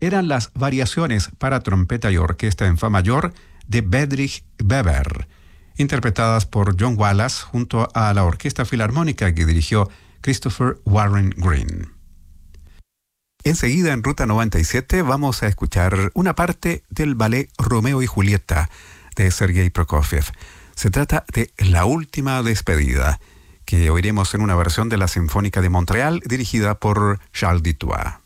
eran las variaciones para trompeta y orquesta en fa mayor de Bedřich Weber, interpretadas por John Wallace junto a la Orquesta Filarmónica que dirigió Christopher Warren Green. Enseguida en Ruta 97 vamos a escuchar una parte del ballet Romeo y Julieta de Sergei Prokofiev. Se trata de La Última Despedida, que oiremos en una versión de la Sinfónica de Montreal dirigida por Charles Dutoit.